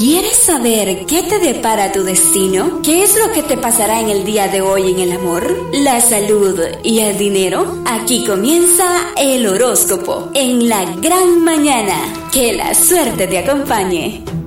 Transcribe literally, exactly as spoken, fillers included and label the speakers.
Speaker 1: ¿Quieres saber qué te depara tu destino? ¿Qué es lo que te pasará en el día de hoy en el amor, la salud y el dinero? Aquí comienza el horóscopo en la gran mañana. Que la suerte te acompañe.